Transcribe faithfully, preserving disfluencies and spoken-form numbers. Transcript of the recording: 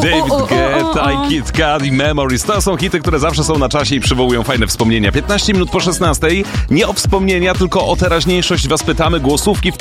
David o, o, o, Guetta o, o. i Kid Cudi i Memories. To są hity, które zawsze są na czasie i przywołują fajne wspomnienia. piętnaście minut po szesnastej. Nie o wspomnienia, tylko o teraźniejszość was pytamy. Głosówki w